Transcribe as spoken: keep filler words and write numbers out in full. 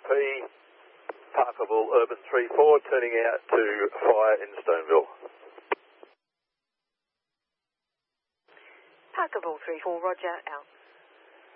P, Parkerville, Urban three four, turning out to fire in Stoneville. Parkerville three four, roger, out.